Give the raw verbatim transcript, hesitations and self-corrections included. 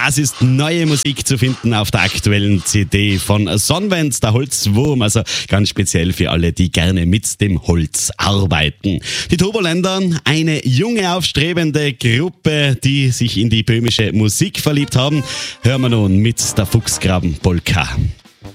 Das ist neue Musik zu finden auf der aktuellen C D von Sonnenwend, der Holzwurm. Also ganz speziell für alle, die gerne mit dem Holz arbeiten. Die Turboländer, eine junge, aufstrebende Gruppe, die sich in die böhmische Musik verliebt haben. Hören wir nun mit der Fuchsgraben-Polka.